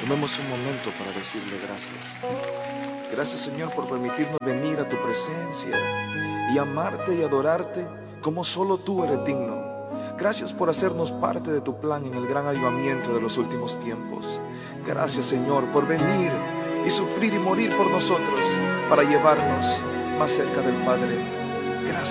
Tomemos un momento para decirle gracias. Gracias, Señor, por permitirnos venir a tu presencia y amarte y adorarte como solo tú eres digno. Gracias por hacernos parte de tu plan en el gran avivamiento de los últimos tiempos. Gracias, Señor, por venir y sufrir y morir por nosotros para llevarnos más cerca del Padre.